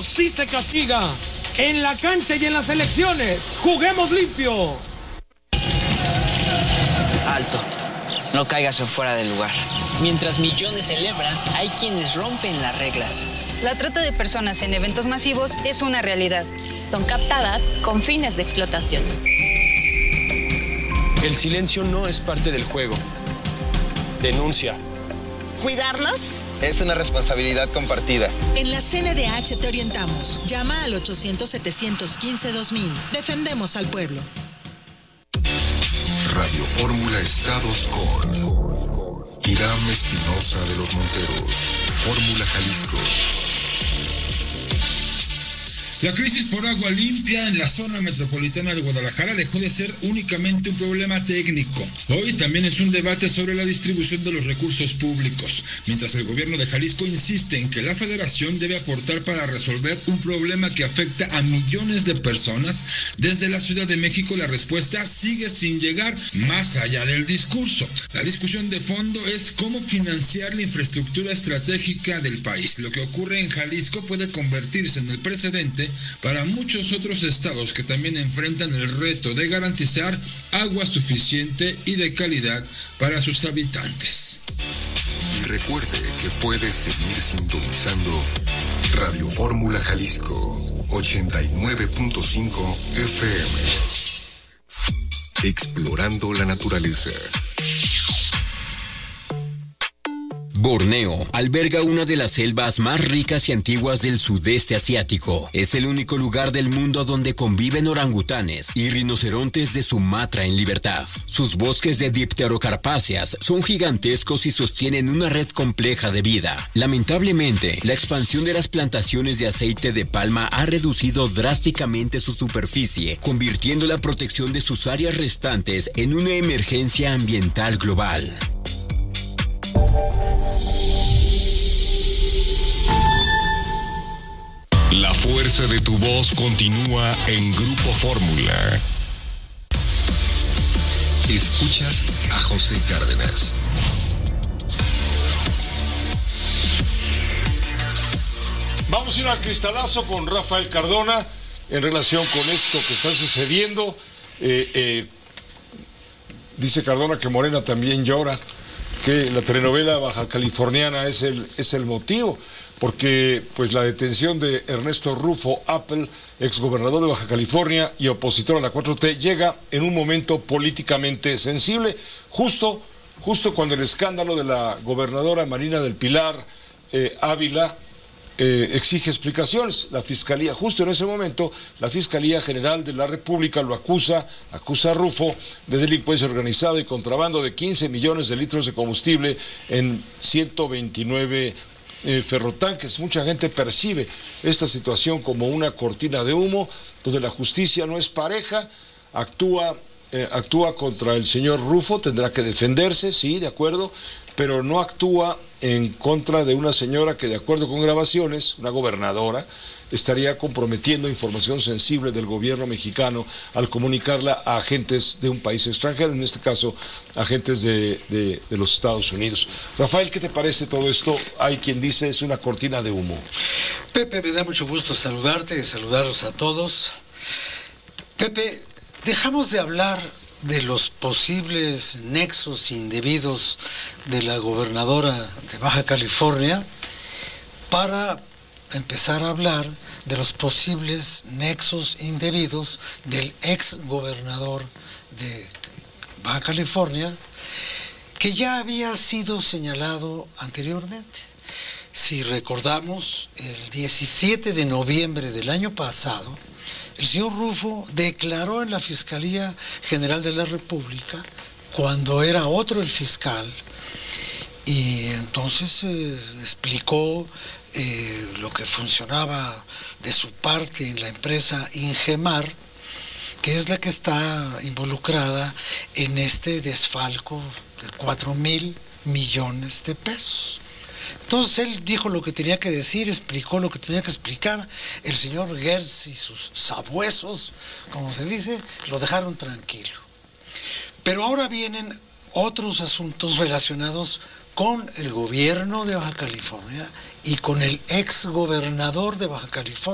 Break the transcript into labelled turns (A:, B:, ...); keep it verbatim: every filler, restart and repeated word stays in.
A: sí se castiga. En la cancha y en las elecciones, juguemos limpio.
B: Alto, no caigas en fuera del lugar. Mientras millones celebran, hay quienes rompen las reglas.
C: La trata de personas en eventos masivos es una realidad.
D: Son captadas con fines de explotación.
E: El silencio no es parte del juego. Denuncia.
F: ¿Cuidarnos?
G: Es una responsabilidad compartida.
F: En la C N D H te orientamos. Llama al ochocientos, setecientos quince, dos mil. Defendemos al pueblo.
H: Radio Fórmula Estados con Hiram Espinosa de los Monteros. Fórmula Jalisco.
I: La crisis por agua limpia en la zona metropolitana de Guadalajara dejó de ser únicamente un problema técnico. Hoy también es un debate sobre la distribución de los recursos públicos, mientras el gobierno de Jalisco insiste en que la federación debe aportar para resolver un problema que afecta a millones de personas. Desde la Ciudad de México la respuesta sigue sin llegar más allá del discurso. La discusión de fondo es cómo financiar la infraestructura estratégica del país. Lo que ocurre en Jalisco puede convertirse en el precedente para muchos otros estados que también enfrentan el reto de garantizar agua suficiente y de calidad para sus habitantes.
H: Y recuerde que puede seguir sintonizando Radio Fórmula Jalisco ochenta y nueve punto cinco F M. Explorando la naturaleza.
J: Borneo alberga una de las selvas más ricas y antiguas del sudeste asiático. Es el único lugar del mundo donde conviven orangutanes y rinocerontes de Sumatra en libertad. Sus bosques de dipterocarpáceas son gigantescos y sostienen una red compleja de vida. Lamentablemente, la expansión de las plantaciones de aceite de palma ha reducido drásticamente su superficie, convirtiendo la protección de sus áreas restantes en una emergencia ambiental global.
H: La fuerza de tu voz continúa en Grupo Fórmula. Escuchas a José Cárdenas.
K: Vamos a ir al cristalazo con Rafael Cardona en relación con esto que está sucediendo. Eh, eh, dice Cardona que Morena también llora, que la telenovela baja californiana es el, es el motivo, porque pues la detención de Ernesto Rufo Appel, exgobernador de Baja California y opositor a la cuatro T, llega en un momento políticamente sensible, justo, justo cuando el escándalo de la gobernadora Marina del Pilar eh, Ávila eh, exige explicaciones. La Fiscalía, justo en ese momento, la Fiscalía General de la República lo acusa, acusa a Rufo de delincuencia organizada y contrabando de quince millones de litros de combustible en ciento veintinueve Eh, ferrotanques. Mucha gente percibe esta situación como una cortina de humo, donde la justicia no es pareja, actúa, eh, actúa contra el señor Rufo, tendrá que defenderse, sí, de acuerdo, pero no actúa en contra de una señora que, de acuerdo con grabaciones, una gobernadora, estaría comprometiendo información sensible del gobierno mexicano al comunicarla a agentes de un país extranjero, en este caso agentes de, de, de los Estados Unidos. Rafael, ¿qué te parece todo esto? Hay quien dice es una cortina de humo.
L: Pepe, me da mucho gusto saludarte y saludarlos a todos. Pepe, dejamos de hablar de los posibles nexos indebidos de la gobernadora de Baja California para empezar a hablar de los posibles nexos indebidos del ex gobernador de Baja California, que ya había sido señalado anteriormente. Si recordamos, el diecisiete de noviembre del año pasado, el señor Rufo declaró en la Fiscalía General de la República, cuando era otro el fiscal, y entonces eh, explicó eh, lo que funcionaba de su parte en la empresa Ingemar, que es la que está involucrada en este desfalco de cuatro mil millones de pesos. Entonces él dijo lo que tenía que decir, explicó lo que tenía que explicar. El señor Gertz y sus sabuesos, como se dice, lo dejaron tranquilo. Pero ahora vienen otros asuntos relacionados con el gobierno de Baja California y con el ex gobernador de Baja California.